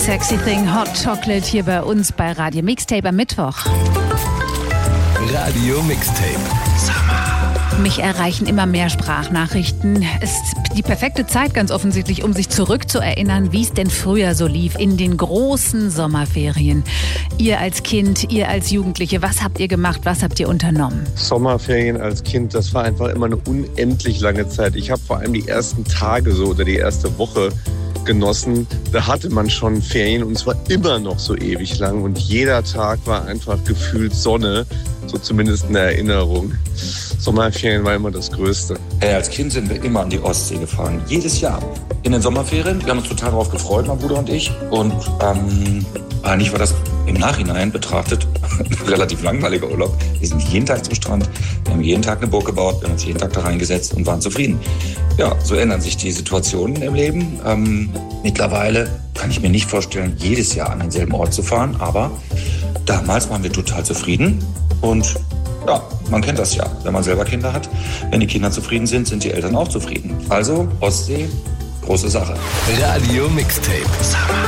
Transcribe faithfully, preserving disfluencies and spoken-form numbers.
Sexy Thing, Hot Chocolate hier bei uns bei Radio Mixtape am Mittwoch. Radio Mixtape. Summer. Mich erreichen immer mehr Sprachnachrichten. Es ist die perfekte Zeit ganz offensichtlich, um sich zurückzuerinnern, wie es denn früher so lief in den großen Sommerferien. Ihr als Kind, ihr als Jugendliche, was habt ihr gemacht, was habt ihr unternommen? Sommerferien als Kind, das war einfach immer eine unendlich lange Zeit. Ich habe vor allem die ersten Tage so oder die erste Woche genossen. Da hatte man schon Ferien und es war immer noch so ewig lang und jeder Tag war einfach gefühlt Sonne, so zumindest in der Erinnerung. Sommerferien war immer das Größte. Hey, als Kind sind wir immer an die Ostsee gefahren, jedes Jahr. In den Sommerferien, wir haben uns total darauf gefreut, mein Bruder und ich. Und ähm, eigentlich war das im Nachhinein betrachtet ein relativ langweiliger Urlaub. Wir sind jeden Tag zum Strand, wir haben jeden Tag eine Burg gebaut, wir haben uns jeden Tag da reingesetzt und waren zufrieden. Ja, so ändern sich die Situationen im Leben. Ähm, mittlerweile kann ich mir nicht vorstellen, jedes Jahr an denselben Ort zu fahren, aber damals waren wir total zufrieden und ja, man kennt das ja, wenn man selber Kinder hat. Wenn die Kinder zufrieden sind, sind die Eltern auch zufrieden. Also Ostsee, große Sache. Radio Mixtape. Summer.